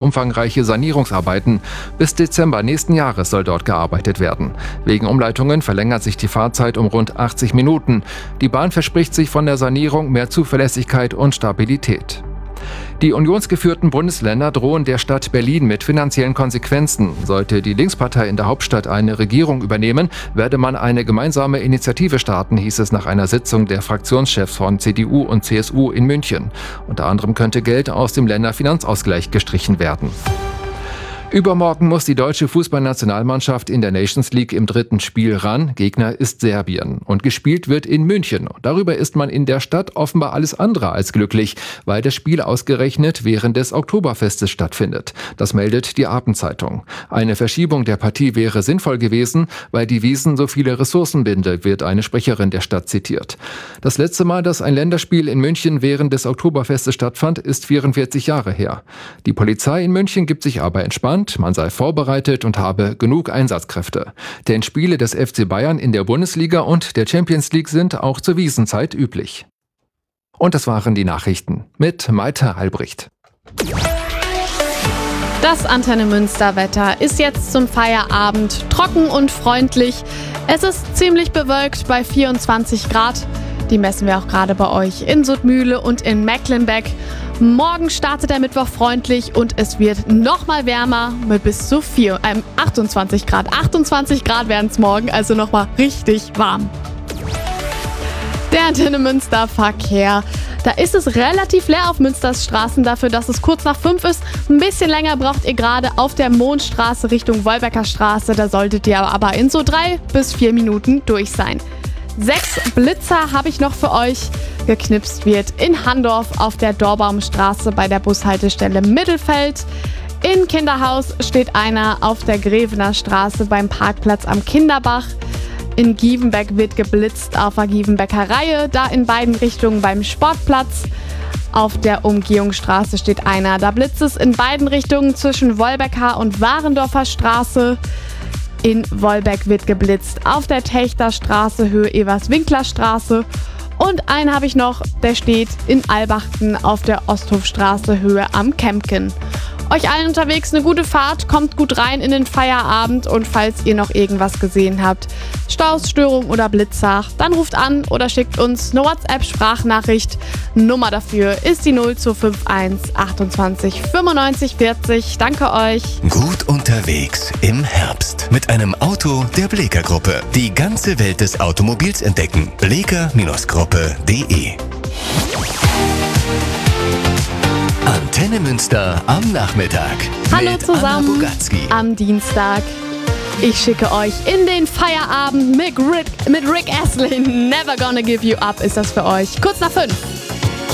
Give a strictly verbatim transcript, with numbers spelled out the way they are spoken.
umfangreiche Sanierungsarbeiten. Bis Dezember nächsten Jahres soll dort gearbeitet werden. Wegen Umleitungen verlängert sich die Fahrzeit um rund achtzig Minuten. Die Bahn verspricht sich von der Sanierung mehr Zuverlässigkeit und Stabilität. Die unionsgeführten Bundesländer drohen der Stadt Berlin mit finanziellen Konsequenzen. Sollte die Linkspartei in der Hauptstadt eine Regierung übernehmen, werde man eine gemeinsame Initiative starten, hieß es nach einer Sitzung der Fraktionschefs von C D U und C S U in München. Unter anderem könnte Geld aus dem Länderfinanzausgleich gestrichen werden. Übermorgen muss die deutsche Fußballnationalmannschaft in der Nations League im dritten Spiel ran. Gegner ist Serbien. Und gespielt wird in München. Darüber ist man in der Stadt offenbar alles andere als glücklich, weil das Spiel ausgerechnet während des Oktoberfestes stattfindet. Das meldet die Abendzeitung. Eine Verschiebung der Partie wäre sinnvoll gewesen, weil die Wiesn so viele Ressourcen bindet, wird eine Sprecherin der Stadt zitiert. Das letzte Mal, dass ein Länderspiel in München während des Oktoberfestes stattfand, ist vierundvierzig Jahre her. Die Polizei in München gibt sich aber entspannt. Man sei vorbereitet und habe genug Einsatzkräfte. Denn Spiele des F C Bayern in der Bundesliga und der Champions League sind auch zur Wiesnzeit üblich. Und das waren die Nachrichten mit Maite Albrecht. Das Antenne Münster Wetter ist jetzt zum Feierabend trocken und freundlich. Es ist ziemlich bewölkt bei vierundzwanzig Grad. Die messen wir auch gerade bei euch in Suttmühle und in Mecklenbeck. Morgen startet der Mittwoch freundlich und es wird noch mal wärmer mit bis zu vier, äh, achtundzwanzig Grad. achtundzwanzig Grad werden es morgen, also noch mal richtig warm. Der Antenne Münster Verkehr. Da ist es relativ leer auf Münsters Straßen dafür, dass es kurz nach fünf ist. Ein bisschen länger braucht ihr gerade auf der Mondstraße Richtung Wolbecker Straße. Da solltet ihr aber in so drei bis vier Minuten durch sein. Sechs Blitzer habe ich noch für euch. Geknipst wird in Handorf auf der Dorbaumstraße bei der Bushaltestelle Mittelfeld. In Kinderhaus steht einer auf der Grevener Straße beim Parkplatz am Kinderbach. In Gievenbeck wird geblitzt auf der Gievenbecker Reihe, da in beiden Richtungen beim Sportplatz. Auf der Umgehungsstraße steht einer, da blitzt es in beiden Richtungen zwischen Wolbecker und Warendorfer Straße. In Wolbeck wird geblitzt auf der Techterstraße, Höhe Evers-Winkler-Straße. Und einen habe ich noch, der steht in Albachten auf der Osthofstraße, Höhe am Kempken. Euch allen unterwegs eine gute Fahrt, kommt gut rein in den Feierabend und falls ihr noch irgendwas gesehen habt, Staus, Störung oder Blitzer, dann ruft an oder schickt uns eine WhatsApp-Sprachnachricht. Nummer dafür ist die null zwei fünf eins achtundzwanzig fünfundneunzig vierzig. Danke euch. Gut unterwegs im Herbst mit einem Auto der Bleeker Gruppe. Die ganze Welt des Automobils entdecken. bleeker Gruppe punkt de Antenne Münster am Nachmittag. Hallo mit zusammen Anna am Dienstag. Ich schicke euch in den Feierabend mit Rick, mit Rick Astley. Never Gonna Give You Up ist das für euch. Kurz nach fünf.